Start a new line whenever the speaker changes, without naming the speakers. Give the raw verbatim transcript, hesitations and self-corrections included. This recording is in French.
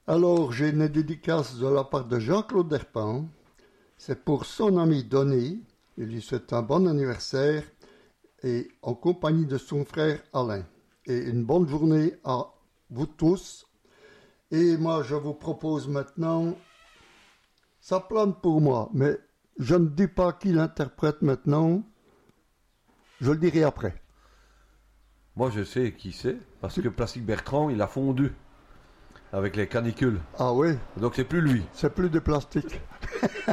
Alors, j'ai une dédicace de la part de Jean-Claude Derpin. C'est pour son ami Denis. Il lui souhaite un bon anniversaire et en compagnie de son frère Alain. Et une bonne journée à vous tous. Et moi, je vous propose maintenant, ça plane pour moi, mais je ne dis pas qui l'interprète maintenant. Je le dirai après.
Moi, je sais qui c'est, parce que Plastique Bertrand, il a fondu avec les canicules.
Ah oui?
Donc, c'est plus lui.
C'est plus de plastique.